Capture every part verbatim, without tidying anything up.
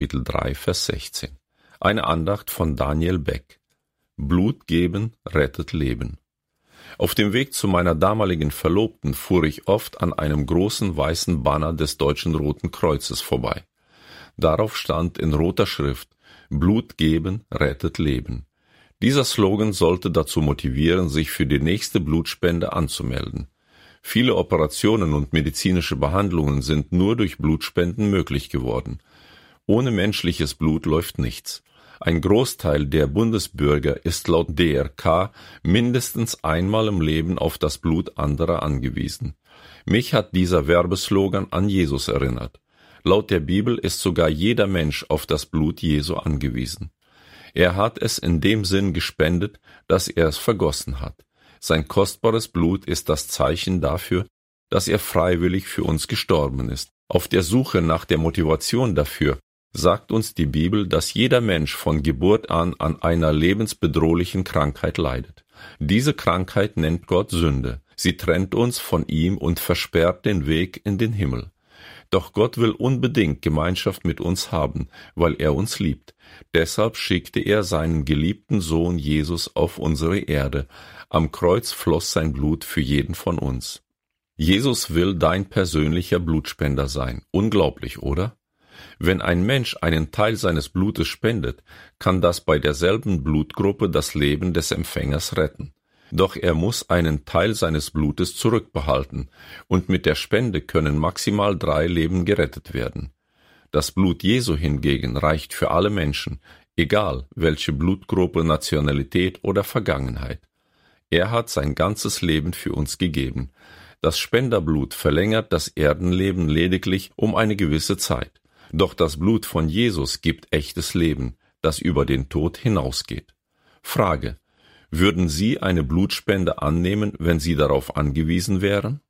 Kapitel drei, Vers sechzehn. Eine Andacht von Daniel Beck. Blut geben rettet Leben. Auf dem Weg zu meiner damaligen Verlobten fuhr ich oft an einem großen weißen Banner des Deutschen Roten Kreuzes vorbei. Darauf stand in roter Schrift: Blut geben rettet Leben. Dieser Slogan sollte dazu motivieren, sich für die nächste Blutspende anzumelden. Viele Operationen und medizinische Behandlungen sind nur durch Blutspenden möglich geworden. Ohne menschliches Blut läuft nichts. Ein Großteil der Bundesbürger ist laut D R K mindestens einmal im Leben auf das Blut anderer angewiesen. Mich hat dieser Werbeslogan an Jesus erinnert. Laut der Bibel ist sogar jeder Mensch auf das Blut Jesu angewiesen. Er hat es in dem Sinn gespendet, dass er es vergossen hat. Sein kostbares Blut ist das Zeichen dafür, dass er freiwillig für uns gestorben ist. Auf der Suche nach der Motivation dafür sagt uns die Bibel, dass jeder Mensch von Geburt an an einer lebensbedrohlichen Krankheit leidet. Diese Krankheit nennt Gott Sünde. Sie trennt uns von ihm und versperrt den Weg in den Himmel. Doch Gott will unbedingt Gemeinschaft mit uns haben, weil er uns liebt. Deshalb schickte er seinen geliebten Sohn Jesus auf unsere Erde. Am Kreuz floss sein Blut für jeden von uns. Jesus will dein persönlicher Blutspender sein. Unglaublich, oder? Wenn ein Mensch einen Teil seines Blutes spendet, kann das bei derselben Blutgruppe das Leben des Empfängers retten. Doch er muss einen Teil seines Blutes zurückbehalten, und mit der Spende können maximal drei Leben gerettet werden. Das Blut Jesu hingegen reicht für alle Menschen, egal welche Blutgruppe, Nationalität oder Vergangenheit. Er hat sein ganzes Leben für uns gegeben. Das Spenderblut verlängert das Erdenleben lediglich um eine gewisse Zeit. Doch das Blut von Jesus gibt echtes Leben, das über den Tod hinausgeht. Frage: Würden Sie eine Blutspende annehmen, wenn Sie darauf angewiesen wären?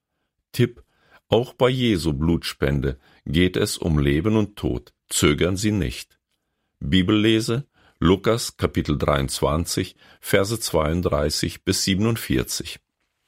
Tipp: Auch bei Jesu Blutspende geht es um Leben und Tod. Zögern Sie nicht. Bibellese: Lukas Kapitel dreiundzwanzig, Verse zweiunddreißig bis siebenundvierzig.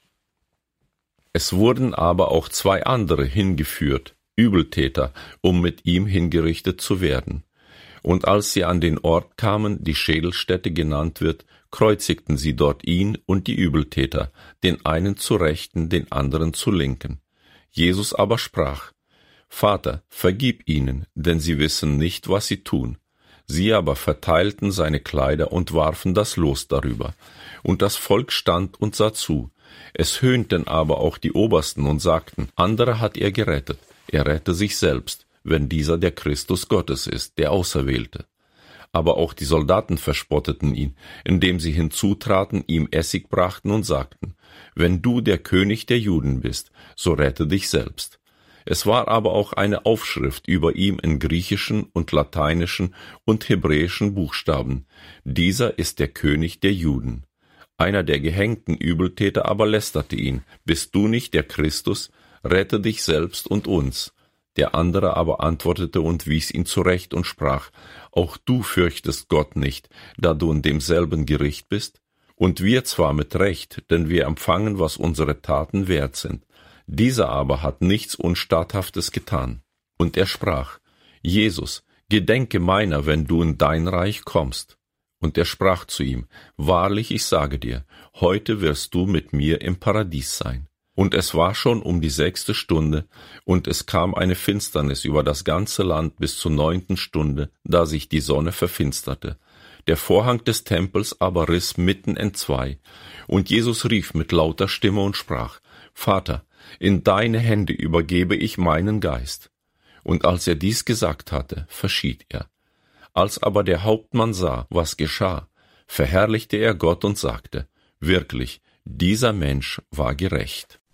Es wurden aber auch zwei andere hingeführt, Übeltäter, um mit ihm hingerichtet zu werden. Und als sie an den Ort kamen, die Schädelstätte genannt wird, kreuzigten sie dort ihn und die Übeltäter, den einen zur Rechten, den anderen zur Linken. Jesus aber sprach: Vater, vergib ihnen, denn sie wissen nicht, was sie tun. Sie aber verteilten seine Kleider und warfen das Los darüber. Und das Volk stand und sah zu. Es höhnten aber auch die Obersten und sagten: Andere hat er gerettet. Er rette sich selbst, wenn dieser der Christus Gottes ist, der Auserwählte. Aber auch die Soldaten verspotteten ihn, indem sie hinzutraten, ihm Essig brachten und sagten: Wenn du der König der Juden bist, so rette dich selbst. Es war aber auch eine Aufschrift über ihm in griechischen und lateinischen und hebräischen Buchstaben: Dieser ist der König der Juden. Einer der gehängten Übeltäter aber lästerte ihn: Bist du nicht der Christus? Rette dich selbst und uns. Der andere aber antwortete und wies ihn zurecht und sprach: Auch du fürchtest Gott nicht, da du in demselben Gericht bist? Und wir zwar mit Recht, denn wir empfangen, was unsere Taten wert sind. Dieser aber hat nichts Unstatthaftes getan. Und er sprach: Jesus, gedenke meiner, wenn du in dein Reich kommst. Und er sprach zu ihm: Wahrlich, ich sage dir, heute wirst du mit mir im Paradies sein. Und es war schon um die sechste Stunde, und es kam eine Finsternis über das ganze Land bis zur neunten Stunde, da sich die Sonne verfinsterte. Der Vorhang des Tempels aber riss mitten entzwei. Und Jesus rief mit lauter Stimme und sprach: Vater, in deine Hände übergebe ich meinen Geist. Und als er dies gesagt hatte, verschied er. Als aber der Hauptmann sah, was geschah, verherrlichte er Gott und sagte: Wirklich, dieser Mensch war gerecht.